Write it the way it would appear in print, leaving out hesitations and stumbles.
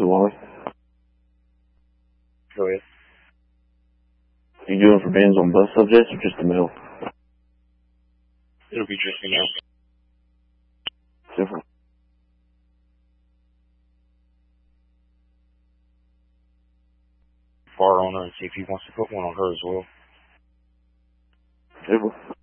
Wally. Go ahead. You doing for bans on bus subjects or just the mail? It'll be just the mail. Different. Far on her and see if he wants to put one on her as well. Different.